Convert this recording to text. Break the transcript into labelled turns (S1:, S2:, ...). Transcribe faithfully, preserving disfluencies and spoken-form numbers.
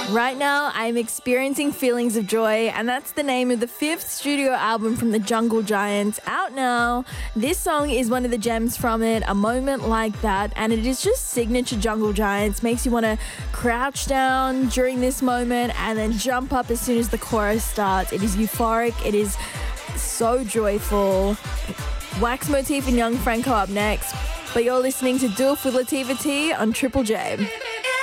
S1: Right now, I'm experiencing feelings of joy, and that's the name of the fifth studio album from the Jungle Giants, out now. This song is one of the gems from it, A Moment Like That, and it is just signature Jungle Giants. Makes you want to crouch down during this moment and then jump up as soon as the chorus starts. It is euphoric. It is so joyful. Wax Motif and Young Franco up next, but you're listening to Doof with Latifah T on Triple J.